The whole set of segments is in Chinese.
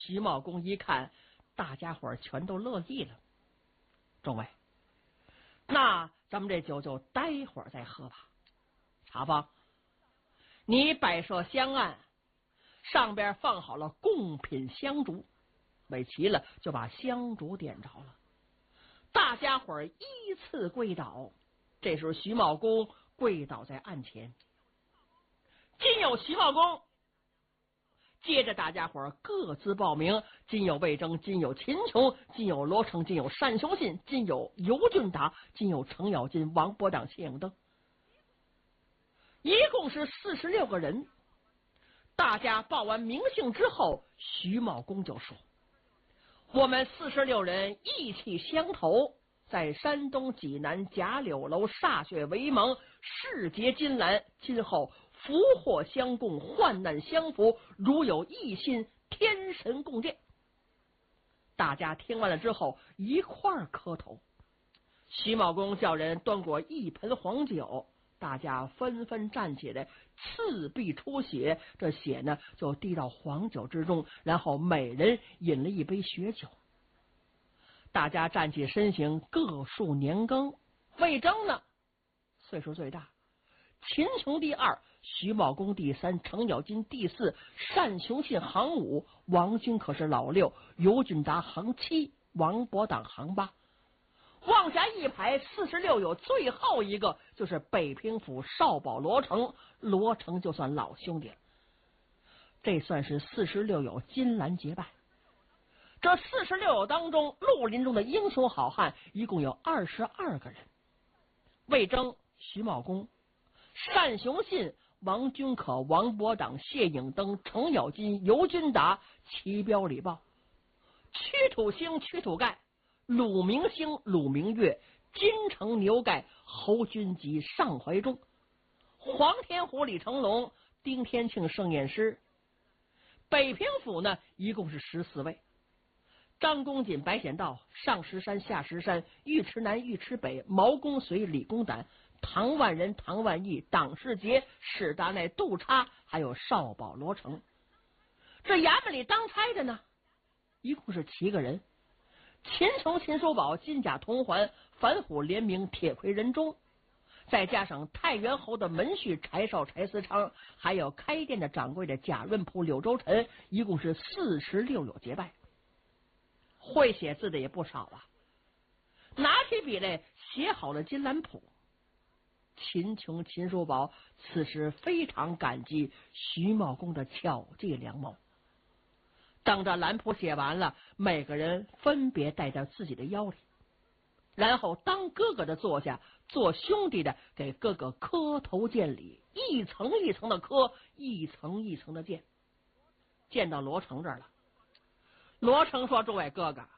徐茂公一看，大家伙全都乐意了。众位，那咱们这酒就待会儿再喝吧。茶房，你摆设香案，上边放好了贡品香烛，备齐了就把香烛点着了。大家伙依次跪倒，这时候徐茂公跪倒在案前。今有徐茂公，接着大家伙各自报名，今有魏征，今有秦琼，今有罗成，今有单雄信，今有尤俊达，今有程咬金、王伯党、谢永登，一共是46个人。大家报完名姓之后，徐茂公就说：我们46人意气相投，在山东济南贾柳楼歃血为盟，誓结金兰，今后福祸相共，患难相扶，如有异心，天神共鉴。大家听完了之后一块儿磕头。徐茂公叫人端过一盆黄酒，大家纷纷站起来，刺壁出血，这血呢就滴到黄酒之中，然后每人饮了一杯血酒。大家站起身形，各数年庚。魏征呢岁数最大，秦琼第2，徐茂公第3，程咬金第4，单雄信行5，王军可是老6，尤俊达行7，王伯党行8。往下一排46有最后一个就是北平府少保罗成，罗成就算老兄弟了。这算是46有金兰结拜。这46友当中，绿林中的英雄好汉一共有22个人。魏征、徐茂公、单雄信、王君可、王伯党、谢颖登、程咬金、尤俊达、齐彪、李豹、屈土兴、屈土盖、鲁明兴、鲁明月、金城牛盖、侯君集、尚怀忠、黄天虎、李成龙、丁天庆、盛彦师。北平府呢一共是14位。张公瑾、白显道、上石山、下石山、尉迟南、尉迟北、毛公随、李公胆、唐万人、唐万义、党世杰、史达内、杜叉，还有少保罗成。这衙门里当差的呢一共是7个人：秦琼、秦叔宝、金甲铜环、反虎联名、铁魁仁忠，再加上太原侯的门婿柴绍、柴思昌，还有开店的掌柜的贾润甫、柳周臣，一共是46友结拜。会写字的也不少啊，拿起笔来写好了金兰谱。秦琼、秦叔宝此时非常感激徐茂公的巧计良谋。等着兰谱写完了，每个人分别带到自己的腰里，然后当哥哥的坐下，做兄弟的给哥哥磕头见礼，一层一层的磕，一层一层的见。见到罗成这儿了，罗成说：诸位哥哥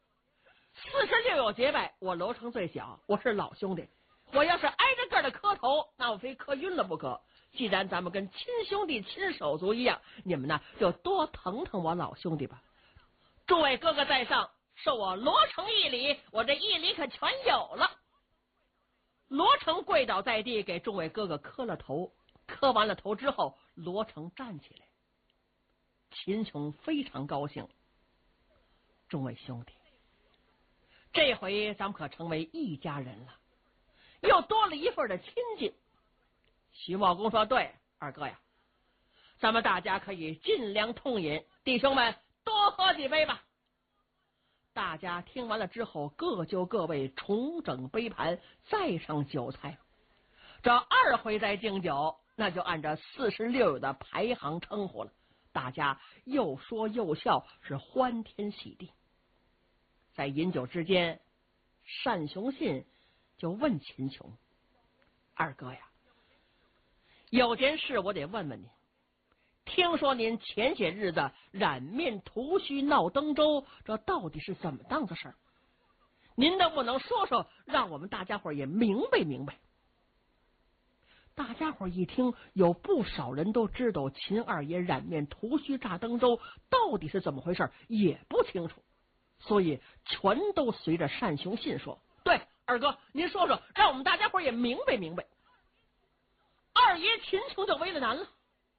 ，46友结拜，我罗成最小，我是老兄弟，我要是挨着个的磕头，那我非磕晕了不可。既然咱们跟亲兄弟亲手足一样，你们呢就多疼疼我老兄弟吧。诸位哥哥在上，受我罗成一礼，我这一礼可全有了。罗成跪倒在地，给众位哥哥磕了头。磕完了头之后，罗成站起来。秦琼非常高兴，众位兄弟，这回咱们可成为一家人了，又多了一份的亲近。徐茂公说：对，二哥呀，咱们大家可以尽量痛饮，弟兄们多喝几杯吧。大家听完了之后，各就各位，重整杯盘，再上酒菜。这2回再敬酒，那就按照46友的排行称呼了。大家又说又笑，是欢天喜地。在饮酒之间，单雄信就问秦琼：二哥呀，有件事我得问问您。听说您前些日子染面涂须闹登州，这到底是怎么当的事儿？您能不能说说，让我们大家伙也明白明白？大家伙一听，有不少人都知道秦二爷染面涂须炸登州，到底是怎么回事也不清楚，所以全都随着单雄信说：对，二哥您说说，让我们大家伙也明白明白。二爷秦琼就为了难了。